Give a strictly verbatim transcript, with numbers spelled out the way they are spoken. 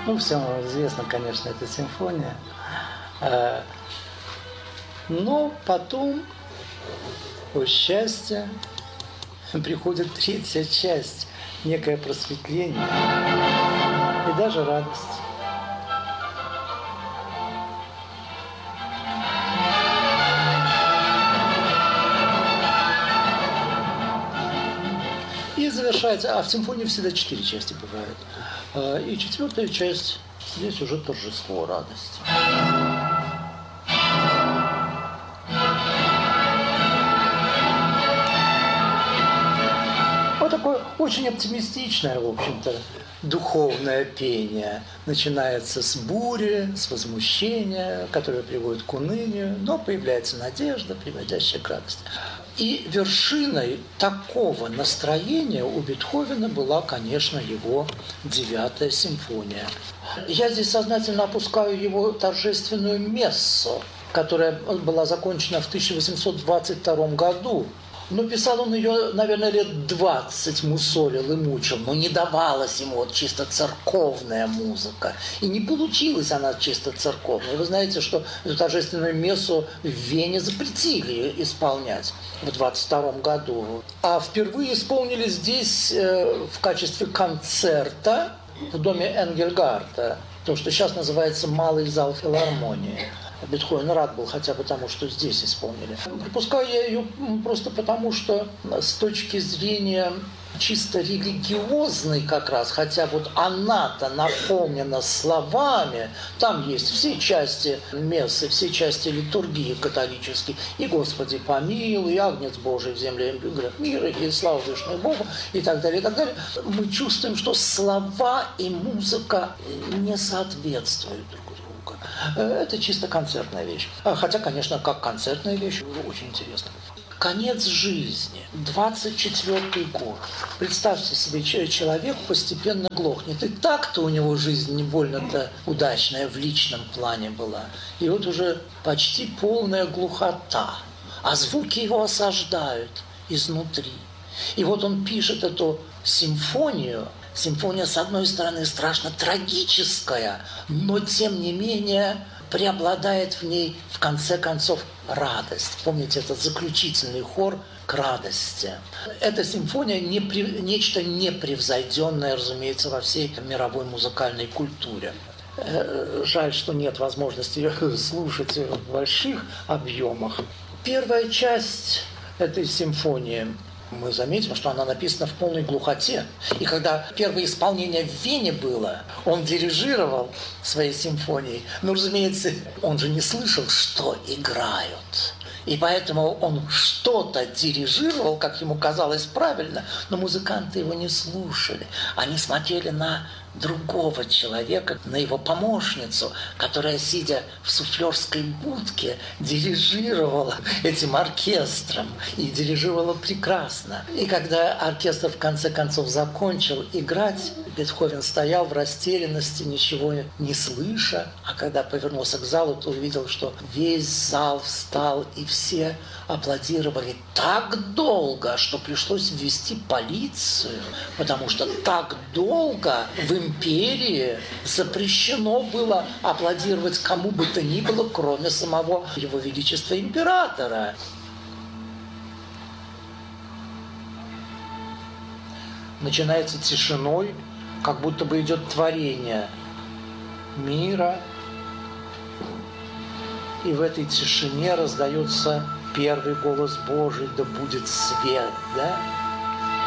Ну, всем известна, конечно, эта симфония. Но потом, по счастью, приходит третья часть, некое просветление и даже радость. И завершается, а в симфонии всегда четыре части бывают. И четвертая часть, здесь уже торжество радости. Вот такое очень оптимистичное, в общем-то, духовное пение. Начинается с бури, с возмущения, которое приводит к унынию, но появляется надежда, приводящая к радости. И вершиной такого настроения у Бетховена была, конечно, его девятая симфония. Я здесь сознательно опускаю его торжественную мессу, которая была закончена в тысяча восемьсот двадцать втором году. Но писал он ее, наверное, лет двадцать мусолил и мучил, но не давалась ему вот чисто церковная музыка. И не получилась она чисто церковной. Вы знаете, что эту торжественную мессу в Вене запретили исполнять в двадцать втором году. А впервые исполнили здесь э, в качестве концерта в доме Энгельгарта, то, что сейчас называется «Малый зал филармонии». Бетховен рад был хотя бы тому, что здесь исполнили. Пропускаю я ее просто потому, что с точки зрения чисто религиозной как раз, хотя вот она-то наполнена словами, там есть все части мессы, все части литургии католической, и «Господи помилуй», и «Агнец Божий в земле грех мира», и «Слава Вышнему Богу», и так далее, и так далее. Мы чувствуем, что слова и музыка не соответствуют друг другу. Это чисто концертная вещь. Хотя, конечно, как концертная вещь, очень интересно. Конец жизни. двадцать четвёртый год. Представьте себе, человек постепенно глохнет. И так-то у него жизнь не больно-то удачная в личном плане была. И вот уже почти полная глухота. А звуки его осаждают изнутри. И вот он пишет эту симфонию. Симфония, с одной стороны, страшно трагическая, но, тем не менее, преобладает в ней, в конце концов, радость. Помните, это заключительный хор к радости. Эта симфония не, нечто непревзойденное, разумеется, во всей мировой музыкальной культуре. Жаль, что нет возможности ее слушать в больших объемах. Первая часть этой симфонии, мы заметим, что она написана в полной глухоте. И когда первое исполнение в Вене было, он дирижировал своей симфонией. Но, разумеется, он же не слышал, что играют. И поэтому он что-то дирижировал, как ему казалось правильно, но музыканты его не слушали. Они смотрели на другого человека, на его помощницу, которая, сидя в суфлерской будке, дирижировала этим оркестром и дирижировала прекрасно. И когда оркестр в конце концов закончил играть, Бетховен стоял в растерянности, ничего не слыша, а когда повернулся к залу, то увидел, что весь зал встал, и все аплодировали так долго, что пришлось ввести полицию, потому что так долго в империи запрещено было аплодировать кому бы то ни было, кроме самого Его Величества императора. Начинается тишиной, как будто бы идет творение мира, и в этой тишине раздается первый голос Божий: «Да будет свет», да?